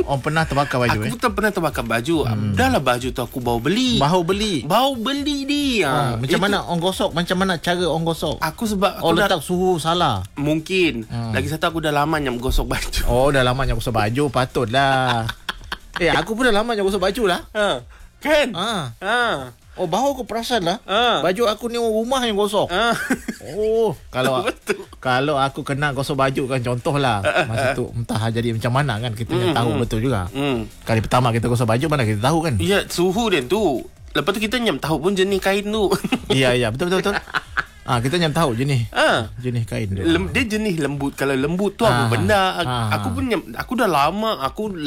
Oh, pernah terbakar baju? Aku pun pernah terbakar baju. Dah lah baju tu aku bawa beli. Bawa beli dia. Macam mana orang gosok? Macam mana cara orang gosok? Aku sebab aku letak suhu salah. Mungkin. Lagi satu aku dah lama yang gosok baju. Oh, dah lama yang gosok baju, patutlah. Aku pun dah lama yang gosok baju lah. Kan? Oh, baru aku perasan lah. Baju aku ni rumah yang gosok. Oh, kalau aku kena gosok baju kan, contohlah masa tu entah jadi macam mana kan, kita tahu betul juga. Kali pertama kita gosok baju, mana kita tahu kan. Ya, suhu dia tu. Lepas tu kita nyam tahu pun jenis kain tu. Ya, betul. Kita nyam tahu jenis kain tu. Dia jenis lembut. Kalau lembut tu apa benda. Aku pun aku dah lama.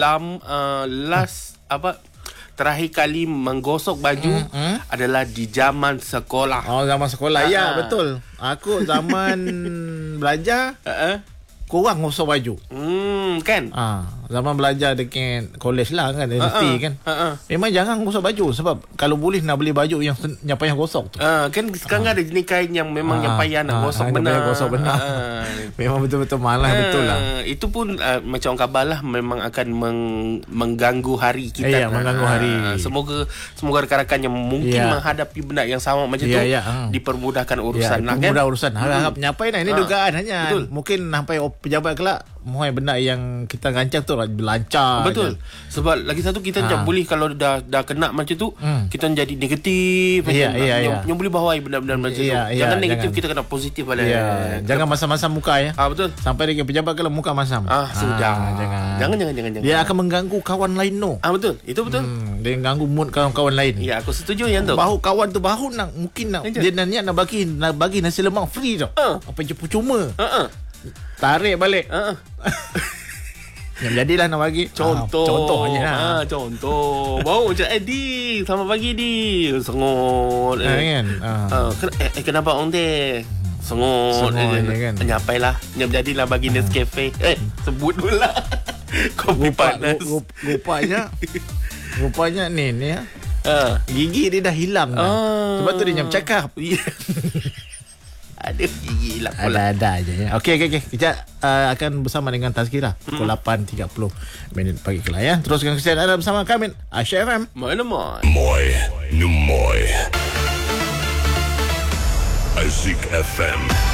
Terakhir kali menggosok baju adalah di zaman sekolah. Oh, zaman sekolah. Ya, betul. Aku zaman belajar kurang gosok baju. Kan? Zaman belajar dekat college lah kan, universiti kan. Memang jangan gosok baju, sebab kalau boleh nak beli baju yang payah gosok tu. Kan sekarang ada jenis kain yang memang yang payah nak gosok benar. Memang betul-betul malas betul lah. Itu pun macam orang khabar lah, memang akan mengganggu hari kita. Mengganggu hari. Semoga rakan-rakan yang mungkin menghadapi benda yang sama macam tu dipermudahkan urusan lah kan. Urusan. Harap nyapai lah. Ini dugaan hanya. Betul. Mungkin sampai pejabat kelak mohon benda yang kita rancang tu lancar. Betul. Je. Sebab lagi satu kita tak boleh kalau dah kena macam tu, kita jadi negatif. Yang boleh bawai benda-benda macam tu. Jangan negatif, kita kena positif balik. Jangan masam-masam muka ya. Betul. Sampai dengan pejabat kalau muka masam. Sudah. Jangan. Dia akan mengganggu kawan lain no. Betul. Itu betul. Dia mengganggu mood kawan-kawan lain. Ya, aku setuju yang tu. Bahu kawan tu mungkin dia nak bagi nasi lemak free tau. Apa je cuma. Tarik balik. Yang jadilah nak bagi contohnya. Contoh. Baru macam di selamat pagi di. Sengot kan. Kenapa orang teh? Sengot kan. Nyapailah. Yang jadilah bagi Nescafe. Sebut pula. Kopi panas. Rupanya ni ya. Gigi dia dah hilang. Sebab tu dia cakap. Ada gigi hilang pula. Ada je ya. Okey. Kita akan bersama dengan Tazkirah pukul 8.30 minit pagi kelak ya. Teruskan kesian anda bersama kami Aisyah FM. Moy Numoy Azik FM.